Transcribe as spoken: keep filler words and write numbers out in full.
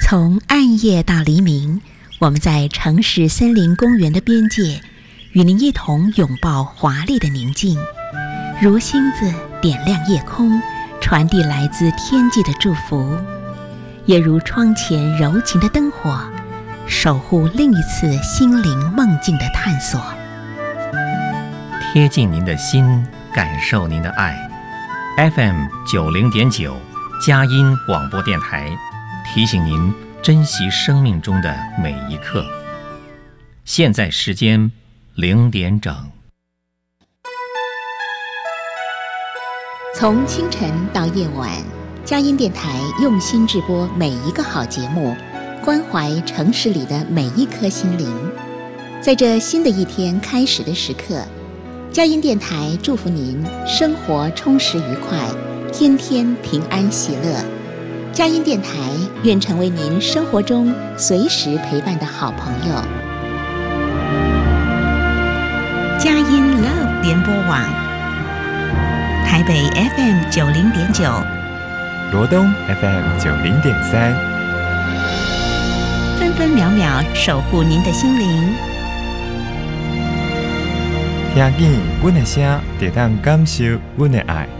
从暗夜到黎明，我们在城市森林公园的边界，与您一同拥抱华丽的宁静，如星子点亮夜空，传递来自天际的祝福，也如窗前柔情的灯火，守护另一次心灵梦境的探索。 贴近您的心，感受您的爱。F M 九零点九佳音广播电台提醒您珍惜生命中的每一刻。现在时间零点整。 从清晨到夜晚，佳音电台用心制播每一个好节目，关怀城市里的每一颗心灵。在这新的一天开始的时刻，佳音电台祝福您生活充实愉快，天天平安喜乐。佳音电台愿成为您生活中随时陪伴的好朋友。佳音 Love 联播网，台北 F M 九零点九， 罗东 F M 九零点三， 分分秒秒守护您的心灵。 听见阮的声，就当感受阮的爱。